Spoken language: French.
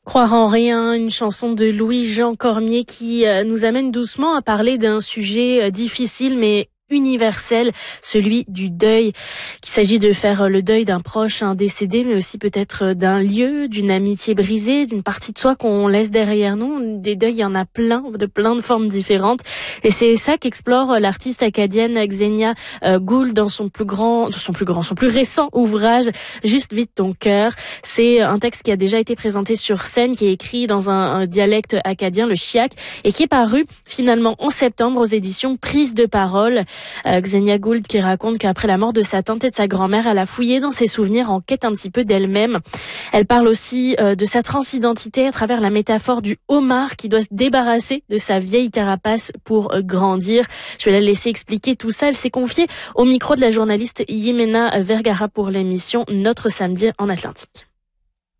Croire en rien, une chanson de Louis-Jean Cormier qui nous amène doucement à parler d'un sujet difficile mais universel, celui du deuil. Qu'il s'agit de faire le deuil d'un proche, un décédé, mais aussi peut-être d'un lieu, d'une amitié brisée, d'une partie de soi qu'on laisse derrière nous. Des deuils, il y en a plein de formes différentes. Et c'est ça qu'explore l'artiste acadienne Xenia Gould dans son plus récent ouvrage, Juste vide ton cœur. C'est un texte qui a déjà été présenté sur scène, qui est écrit dans un dialecte acadien, le chiac, et qui est paru finalement en septembre aux éditions Prise de parole. Xenia Gould qui raconte qu'après la mort de sa tante et de sa grand-mère, elle a fouillé dans ses souvenirs en quête un petit peu d'elle-même. Elle parle aussi de sa transidentité à travers la métaphore du homard qui doit se débarrasser de sa vieille carapace pour grandir. Je vais la laisser expliquer tout ça. Elle s'est confiée au micro de la journaliste Jimena Vergara pour l'émission Notre Samedi en Atlantique.